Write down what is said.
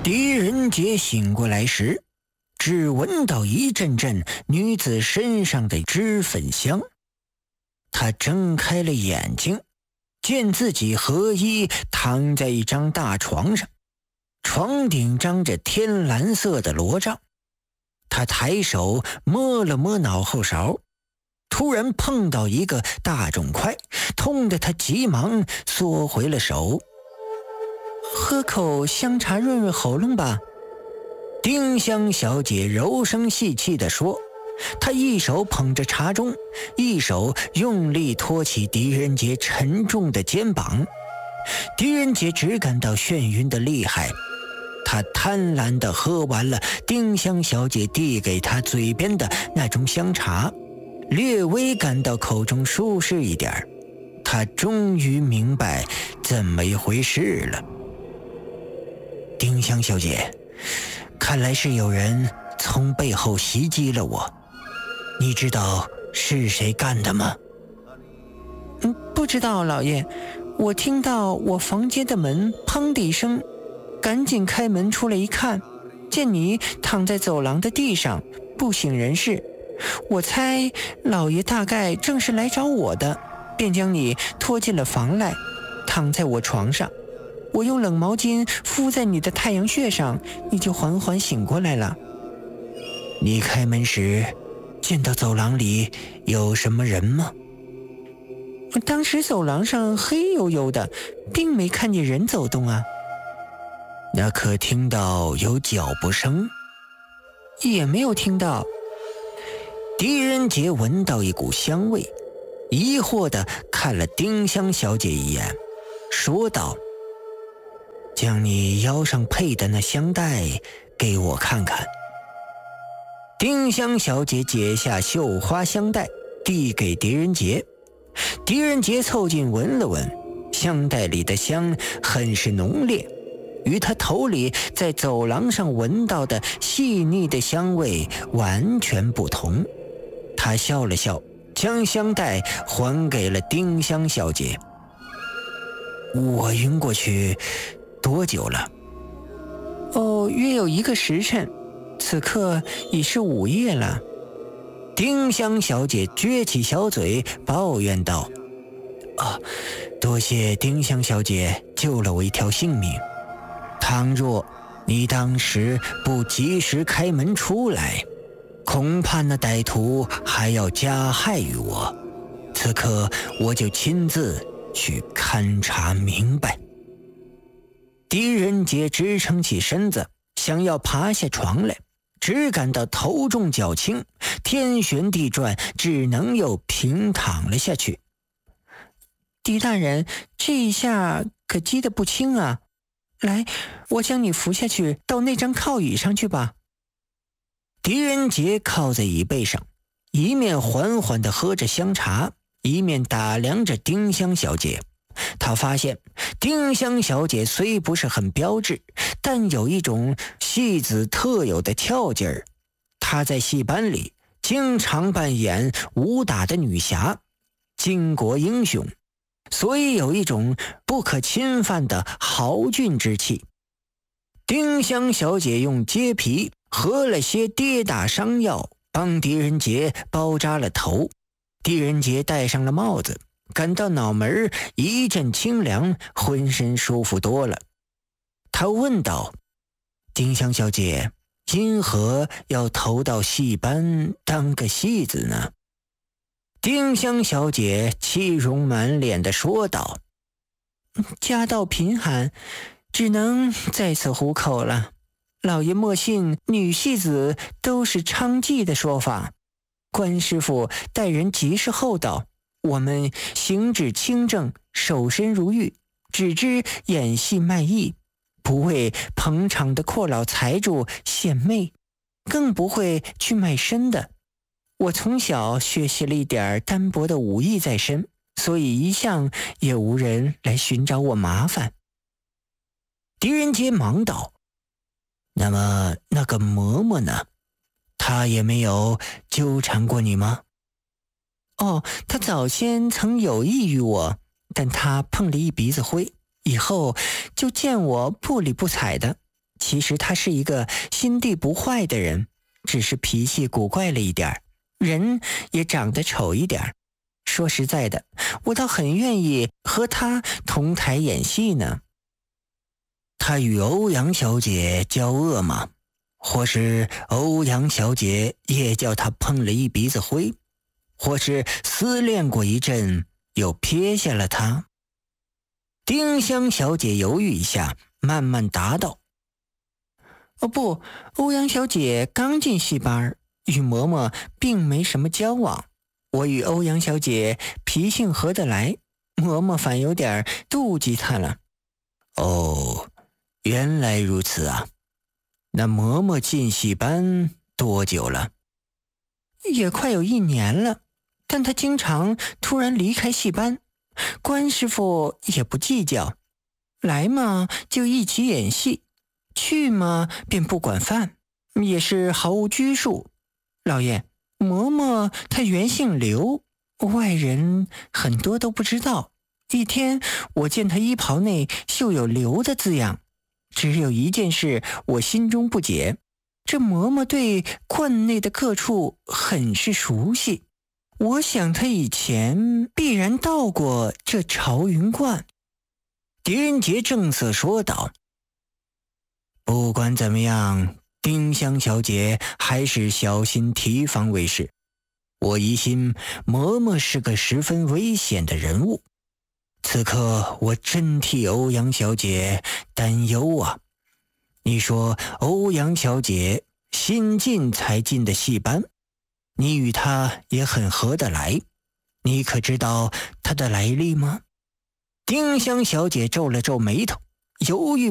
狄仁杰醒过来时，只闻到一阵阵女子身上的脂粉香。他睁开了眼睛，见自己合衣躺在一张大床上，床顶张着天蓝色的罗帐。他抬手摸了摸脑后勺，突然碰到一个大肿块，痛得他急忙缩回了手。喝口香茶润润喉咙吧，丁香小姐柔声细气地说。她一手捧着茶盅，一手用力托起狄仁杰沉重的肩膀。狄仁杰只感到眩晕的厉害，他贪婪地喝完了丁香小姐递给他嘴边的那种香茶，略微感到口中舒适一点。他终于明白怎么一回事了。丁香小姐，看来是有人从背后袭击了我，你知道是谁干的吗？ 不知道，老爷。我听到我房间的门砰的一声，赶紧开门出来一看，见你躺在走廊的地上不省人事。我猜老爷大概正是来找我的，便将你拖进了房来，躺在我床上。我用冷毛巾敷在你的太阳穴上，你就缓缓醒过来了。 你开门时见到走廊里有什么人吗？ 当时走廊上黑黝黝的，并没看见人走动啊。 那可听到有脚步声？ 也没有听到。 狄仁杰闻到一股香味，疑惑地看了丁香小姐一眼，说道：将你腰上配的那香袋给我看看。丁香小姐解下绣花香袋递给狄仁杰，狄仁杰凑近闻了闻，香袋里的香很是浓烈，与他头里在走廊上闻到的细腻的香味完全不同。他笑了笑，将香袋还给了丁香小姐。我晕过去多久了？ 约有1个时辰，此刻已是午夜了。 丁香小姐撅起小嘴抱怨道：多谢丁香小姐救了我一条性命，倘若你当时不及时开门出来，恐怕那歹徒还要加害于我，此刻我就亲自去勘察明白。狄仁杰支撑起身子，想要爬下床来，只感到头重脚轻，天旋地转，只能又平躺了下去。 狄大人，这一下可击得不轻啊！来，我将你扶下去，到那张靠椅上去吧。 狄仁杰靠在椅背上，一面缓缓地喝着香茶，一面打量着丁香小姐。他发现丁香小姐虽不是很标致，但有一种戏子特有的俏劲儿。她在戏班里经常扮演武打的女侠、巾帼英雄，所以有一种不可侵犯的豪俊之气。丁香小姐用秸皮和了些跌打伤药，帮狄仁杰包扎了头。狄仁杰戴上了帽子，感到脑门一阵清凉，浑身舒服多了。他问道：丁香小姐，因何要投到戏班当个戏子呢？丁香小姐气容满脸地说道： 家道贫寒，只能在此糊口了。老爷莫信女戏子都是娼妓的说法，关师傅待人极是厚道，我们行止清正，守身如玉，只知演戏卖艺，不为捧场的阔老财主献媚，更不会去卖身的。我从小学习了一点单薄的武艺在身，所以一向也无人来寻找我麻烦。 狄仁杰忙道：那么那个嬷嬷呢？她也没有纠缠过你吗？ 她早先曾有意于我，但她碰了一鼻子灰，以后就见我不理不睬的， 其实他是一个心地不坏的人，只是脾气古怪了一点，人也长得丑一点。说实在的，我倒很愿意和他同台演戏呢。 他与欧阳小姐交恶吗？或是欧阳小姐也叫他碰了一鼻子灰？或是思恋过一阵又撇下了他？丁香小姐犹豫一下，慢慢答道： 不，欧阳小姐刚进戏班，与嬷嬷并没什么交往。我与欧阳小姐脾性合得来，嬷嬷反有点妒忌她了。 哦，原来如此啊。那嬷嬷进戏班多久了？ 也快有1年了，但她经常突然离开戏班，关师傅也不计较，来嘛就一起演戏，去嘛便不管饭，也是毫无拘束。老爷，嬷嬷她原姓刘，外人很多都不知道。一天我见她衣袍内绣有刘的字样，只有一件事我心中不解，这嬷嬷对观内的各处很是熟悉，我想她以前必然到过这朝云观。 狄仁杰正色说道：不管怎么样，丁香小姐还是小心提防为是。我疑心嬷嬷是个十分危险的人物，此刻我真替欧阳小姐担忧啊。你说欧阳小姐新进才进的戏班，你与她也很合得来，你可知道她的来历吗？丁香小姐皱了皱眉头，犹豫